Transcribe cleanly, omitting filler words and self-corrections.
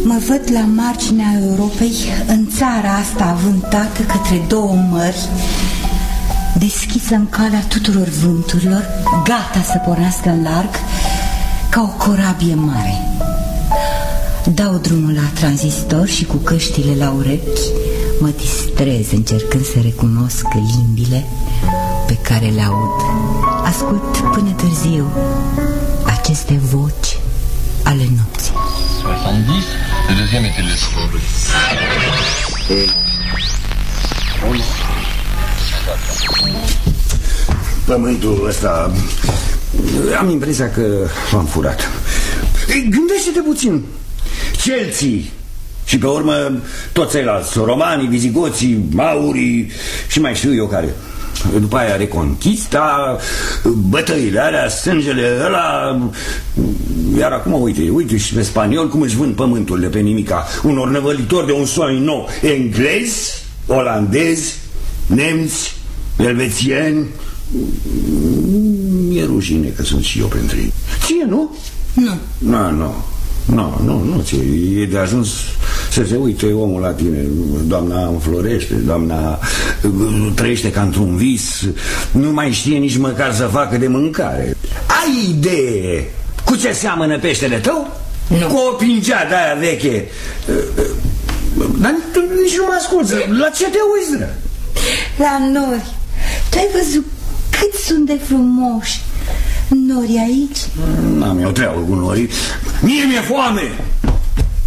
Mă văd la marginea Europei, în țara asta avântată către două mări, deschisă în calea tuturor vânturilor, gata să pornească în larg, ca o corabie mare. Dau drumul la tranzistor și cu căștile la urechi mă distrez încercând să recunosc limbile pe care le aud. Ascult până târziu aceste voci ale nopții. 70, le deuxième était le second. Pământul ăsta, am impresia că l-am furat. Gândește-te puțin. Celții și pe urmă toți ceilalți, romanii, vizigoții, maurii și mai știu eu care. După aia Reconquista, bătăile alea, sângele ăla. Iar acum uite și pe spaniol cum își vând pământul de pe nimica unor năvălitori de un soi nou, englezi, olandezi, nemți, elvețieni. Mi-e rușine că sunt și eu printre ei. Ție, nu? Nu, ție, e de ajuns să se uite omul la tine. Doamna înflorește, doamna trăiește ca într-un vis, nu mai știe nici măcar să facă de mâncare. Ai idee cu ce seamănă peștele tău? Nu. Cu o pingea de-aia veche. Dar tu nici nu mă asculți. La ce te uiți, dră? La nori. Tu ai văzut cât sunt de frumoși nori aici? N-am eu treabă cu norii. Mie mi-e foame.